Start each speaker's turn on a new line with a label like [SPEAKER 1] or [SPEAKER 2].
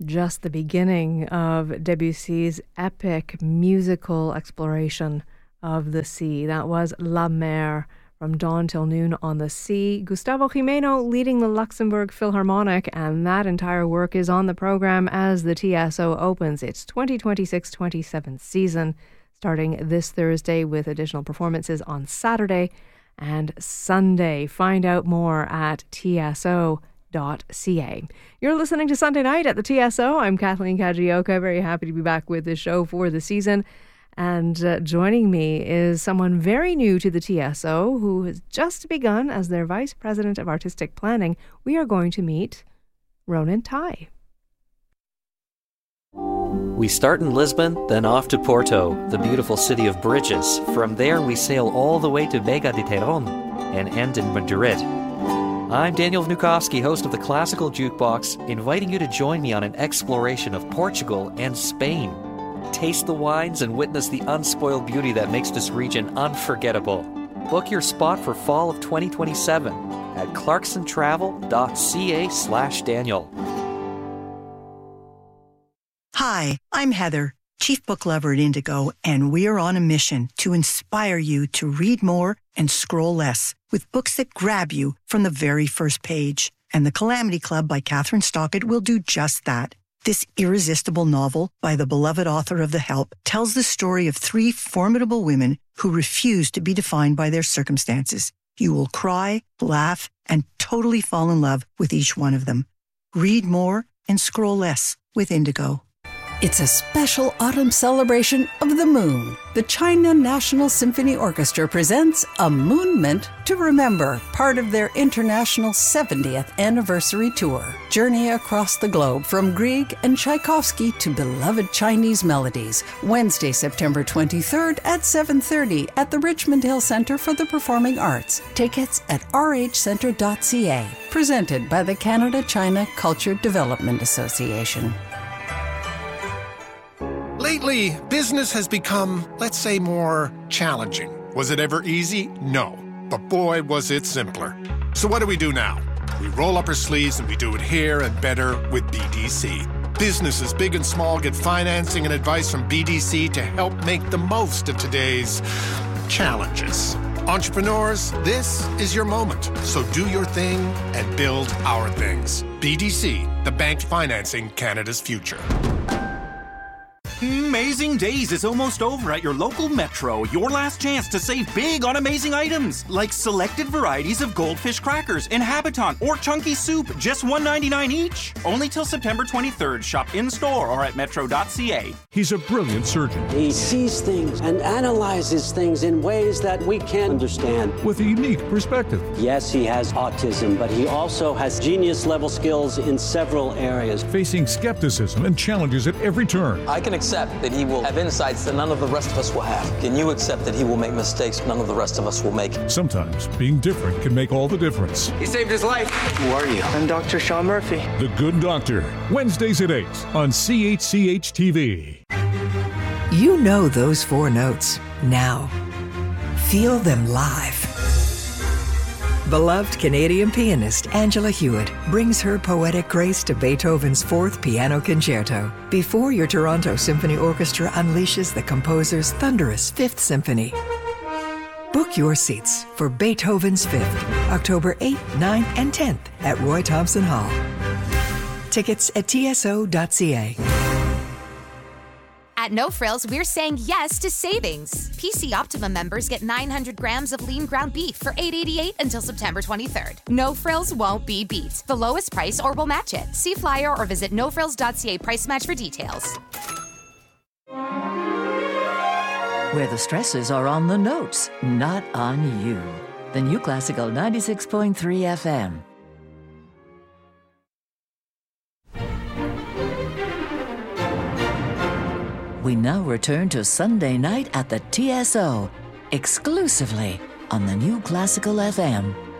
[SPEAKER 1] Just the beginning of Debussy's epic musical exploration of the sea. That was La Mer, From Dawn Till Noon on the Sea. Gustavo Jimeno leading the Luxembourg Philharmonic, and that entire work is on the program as the TSO opens its 2026-27 season, starting this Thursday with additional performances on Saturday and Sunday. Find out more at TSO.ca. You're listening to Sunday Night at the TSO. I'm Kathleen Kajioka. Very happy to be back with the show for the season. And joining me is someone very new to the TSO who has just begun as their Vice President of Artistic Planning. We are going to meet Ronan Tai.
[SPEAKER 2] We start in Lisbon, then off to Porto, the beautiful city of bridges. From there, we sail all the way to Vega de Terón and end in Madrid. I'm Daniel Vnukovsky, host of the Classical Jukebox, inviting you to join me on an exploration of Portugal and Spain. Taste the wines and witness the unspoiled beauty that makes this region unforgettable. Book your spot for fall of 2027 at clarksontravel.ca/Daniel.
[SPEAKER 3] Hi, I'm Heather, Chief Book Lover at Indigo, and we're on a mission to inspire you to read more and scroll less with books that grab you from the very first page. And The Calamity Club by Catherine Stockett will do just that. This irresistible novel by the beloved author of The Help tells the story of three formidable women who refuse to be defined by their circumstances. You will cry, laugh, and totally fall in love with each one of them. Read more and scroll less with Indigo.
[SPEAKER 4] It's a special autumn celebration of the moon. The China National Symphony Orchestra presents A Moon Mint to Remember, part of their international 70th anniversary tour. Journey across the globe from Grieg and Tchaikovsky to beloved Chinese melodies. Wednesday, September 23rd at 7:30 at the Richmond Hill Center for the Performing Arts. Tickets at rhcenter.ca. Presented by the Canada-China Culture Development Association.
[SPEAKER 5] Lately, business has become, let's say, more challenging. Was it ever easy? No. But boy, was it simpler. So what do we do now? We roll up our sleeves and we do it here and better with BDC. Businesses big and small get financing and advice from BDC to help make the most of today's challenges. Entrepreneurs, this is your moment. So do your thing and build our things. BDC, the bank financing Canada's future.
[SPEAKER 6] Amazing Days is almost over at your local Metro. Your last chance to save big on amazing items, like selected varieties of Goldfish crackers in Habitant or Chunky Soup, just $1.99 each. Only till September 23rd. Shop in-store or at metro.ca.
[SPEAKER 7] He's a brilliant surgeon.
[SPEAKER 8] He sees things and analyzes things in ways that we can't understand.
[SPEAKER 7] With a unique perspective.
[SPEAKER 8] Yes, he has autism, but he also has genius-level skills in several areas.
[SPEAKER 7] Facing skepticism and challenges at every turn.
[SPEAKER 9] I can accept that he will have insights that none of the rest of us will have. Can you accept that he will make mistakes none of the rest of us will make?
[SPEAKER 7] Sometimes being different can make all the difference.
[SPEAKER 9] He saved his life. Who are you?
[SPEAKER 10] I'm Dr. Sean Murphy.
[SPEAKER 7] The Good Doctor, Wednesdays at 8 on CHCH TV.
[SPEAKER 11] You know those four notes. Now, feel them live. Beloved Canadian pianist Angela Hewitt brings her poetic grace to Beethoven's Fourth Piano Concerto before your Toronto Symphony Orchestra unleashes the composer's thunderous Fifth Symphony. Book your seats for Beethoven's Fifth, October 8th, 9th, and 10th at Roy Thompson Hall. Tickets at tso.ca.
[SPEAKER 12] At No Frills, we're saying yes to savings. PC Optimum members get 900 grams of lean ground beef for $8.88 until September 23rd. No Frills won't be beat. The lowest price or we'll match it. See flyer or visit nofrills.ca price match for details.
[SPEAKER 13] Where the stresses are on the notes, not on you. The new Classical 96.3 FM. We now return to Sunday Night at the TSO, exclusively on the new Classical FM.